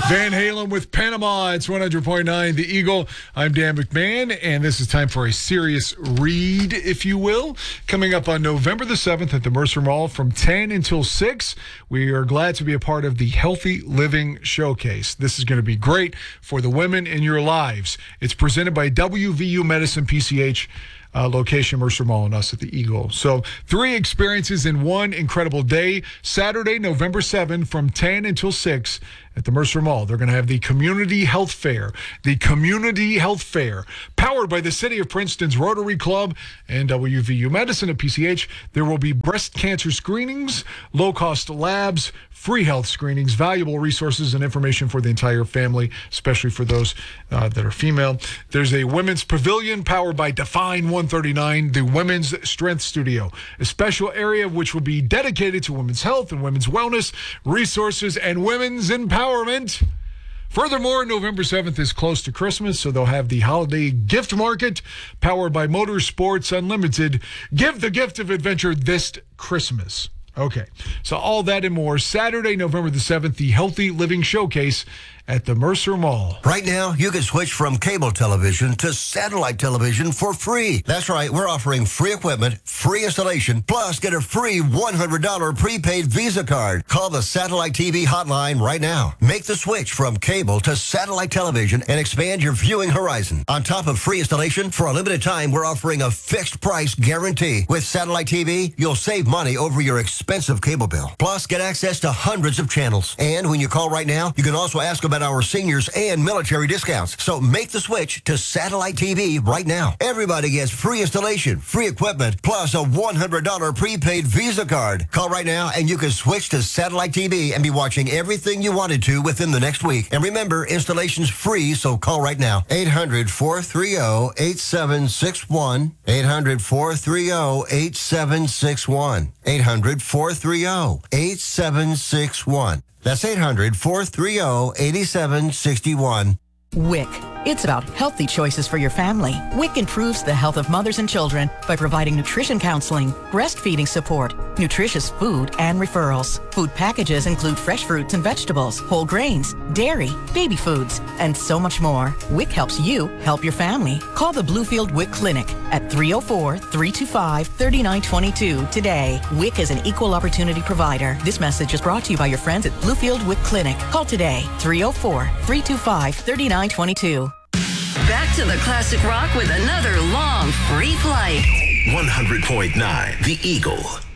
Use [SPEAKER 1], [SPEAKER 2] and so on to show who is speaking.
[SPEAKER 1] Van Halen with Panama. It's 100.9 The Eagle. I'm Dan McMahon, and this is time for a serious read, if you will. Coming up on November the 7th at the Mercer Mall from 10 until 6, we are glad to be a part of the Healthy Living Showcase. This is going to be great for the women in your lives. It's presented by WVU Medicine PCH. Location Mercer Mall and us at the Eagle. So 3 experiences in one incredible day. Saturday, November 7th from 10 until 6 at the Mercer Mall. They're going to have the Community Health Fair. The Community Health Fair, powered by the City of Princeton's Rotary Club and WVU Medicine at PCH. There will be breast cancer screenings, low-cost labs, free health screenings, valuable resources and information for the entire family, especially for those that are female. There's a women's pavilion powered by Define 139, the Women's Strength Studio, a special area which will be dedicated to women's health and women's wellness, resources, and women's empowerment. Furthermore, November 7th is close to Christmas, so they'll have the holiday gift market powered by Motorsports Unlimited. Give the gift of adventure this Christmas. Okay, so all that and more, Saturday, November the 7th, the Healthy Living Showcase at the Mercer Mall.
[SPEAKER 2] Right now, you can switch from cable television to satellite television for free. That's right, we're offering free equipment, free installation, plus get a free $100 prepaid Visa card. Call the Satellite TV hotline right now. Make the switch from cable to satellite television and expand your viewing horizon. On top of free installation, for a limited time, we're offering a fixed price guarantee. With Satellite TV, you'll save money over your expensive cable bill. Plus, get access to hundreds of channels. And when you call right now, you can also ask about our seniors and military discounts. So make the switch to Satellite TV right now. Everybody gets free installation, free equipment, plus a $100 prepaid Visa card. Call right now and you can switch to Satellite TV and be watching everything you wanted to within the next week. And remember, installation's free, so call right now. 800-430-8761. 800-430-8761. 800-430-8761. That's 800-430-8761.
[SPEAKER 3] WIC. It's about healthy choices for your family. WIC improves the health of mothers and children by providing nutrition counseling, breastfeeding support, nutritious food, and referrals. Food packages include fresh fruits and vegetables, whole grains, dairy, baby foods, and so much more. WIC helps you help your family. Call the Bluefield WIC Clinic at 304-325-3922 today. WIC is an equal opportunity provider. This message is brought to you by your friends at Bluefield WIC Clinic. Call today, 304-325-3922.
[SPEAKER 4] Back to the classic rock with another long free flight.
[SPEAKER 5] 100.9 The Eagle.